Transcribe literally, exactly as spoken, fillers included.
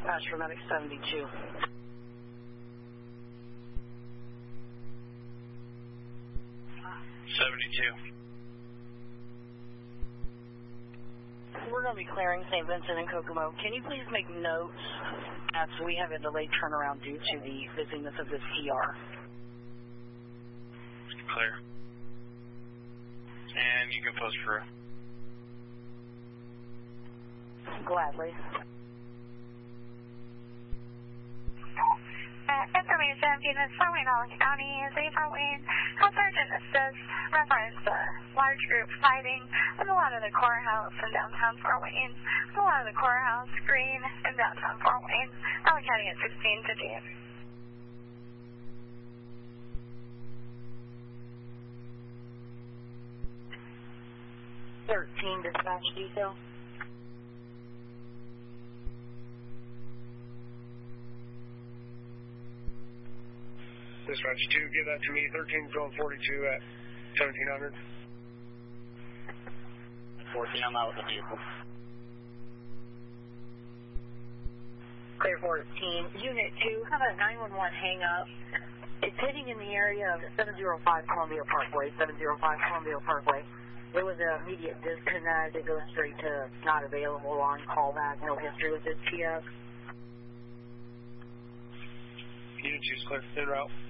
dispatch for medic seventy-two. seventy-two. We're going to be clearing Saint Vincent and Kokomo. Can you please make notes as we have a delayed turnaround due to the busyness of this E R? Clear. And you can post for. Gladly. Uh, information, units following Allen County is a following. House Sergeant assist reference a large group fighting in a lot of the courthouse in downtown Fort Wayne. A lot of the courthouse green in downtown Fort Wayne. Allen County at sixteen fifty. thirteen dispatch detail. Dispatch two, give that to me, thirteen twelve forty-two at seventeen hundred. fourteen, I'm out with the vehicle. Clear fourteen. Unit two, how about nine one one hang up? It's hitting in the area of seven oh five Columbia Parkway, seven oh five Columbia Parkway. There was an immediate disconnect. It goes straight to not available on callback, no history with this T F. Unit two's clear, en route.